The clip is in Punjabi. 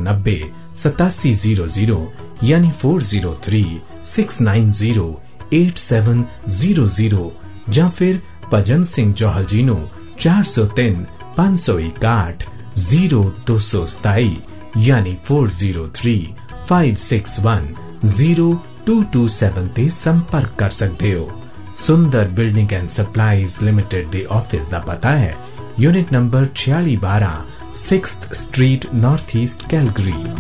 490-8700 यानी 403-690-8700 ਜਾਂ ਫਿਰ ਭਜਨ ਸਿੰਘ ਜੌਹਲ ਜੀ ਨੂੰ 403-561-0227 यानी 403-561-0227 ਤੇ ਸੰਪਰਕ ਕਰ ਸਕਦੇ ਹੋ। ਸੁੰਦਰ ਬਿਲਡਿੰਗ ਐਂਡ ਸਪਲਾਈਜ਼ ਲਿਮਿਟਡ ਦੇ ਆਫਿਸ ਦਾ ਪਤਾ ਹੈ unit number 4612 6th street north East Calgary.